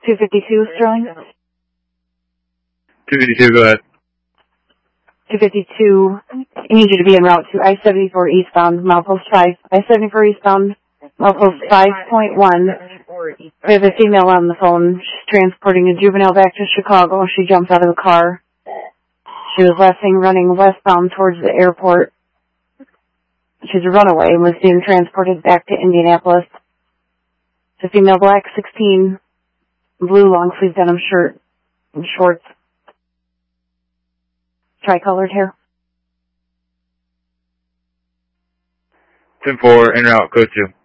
252, Sterling. 252, go ahead. 252, I need you to be en route to I-74 eastbound, milepost 5. I-74 eastbound, milepost 5.1. We have a female on the phone. She's transporting a juvenile back to Chicago. She jumped out of the car. She was last seen running westbound towards the airport. She's a runaway and was being transported back to Indianapolis. It's a female, black, 16, blue long-sleeve denim shirt and shorts. Tricolored hair. 10-4, en route, code 2.